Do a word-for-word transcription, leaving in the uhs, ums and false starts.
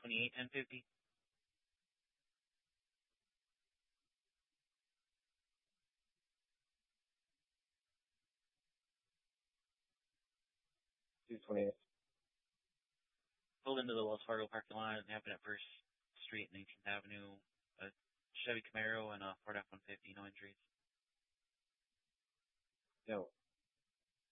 twenty-eight ten fifty. two twenty-eight. Pulled into the Wells Fargo parking lot. It happened at First Street, nineteenth Avenue. A Chevy Camaro and a Ford F one fifty. No injuries. No.